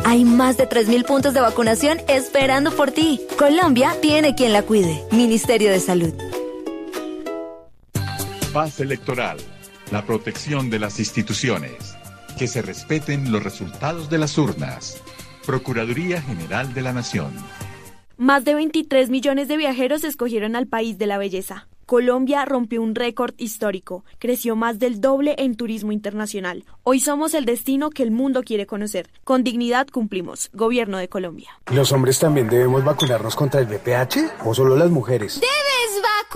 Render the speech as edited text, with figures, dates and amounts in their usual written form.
Hay más de 3.000 puntos de vacunación esperando por ti. Colombia tiene quien la cuide. Ministerio de Salud. Paz electoral. La protección de las instituciones. Que se respeten los resultados de las urnas. Procuraduría General de la Nación. Más de 23 millones de viajeros escogieron al país de la belleza. Colombia rompió un récord histórico, creció más del doble en turismo internacional. Hoy somos el destino que el mundo quiere conocer. Con dignidad cumplimos. Gobierno de Colombia. ¿Los hombres también debemos vacunarnos contra el VPH o solo las mujeres?